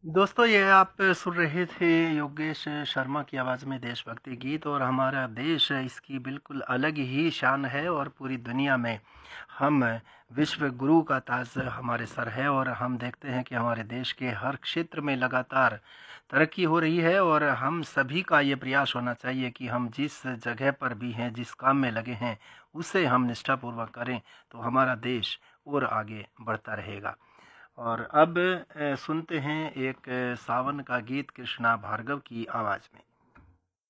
दोस्तों, ये आप सुन रहे थे योगेश शर्मा की आवाज़ में देशभक्ति गीत। और हमारा देश इसकी बिल्कुल अलग ही शान है और पूरी दुनिया में हम विश्व गुरु का ताज हमारे सर है। और हम देखते हैं कि हमारे देश के हर क्षेत्र में लगातार तरक्की हो रही है। और हम सभी का ये प्रयास होना चाहिए कि हम जिस जगह पर भी हैं, जिस काम में लगे हैं, उसे हम निष्ठापूर्वक करें, तो हमारा देश और आगे बढ़ता रहेगा। और अब सुनते हैं एक सावन का गीत कृष्णा भार्गव की आवाज़ में।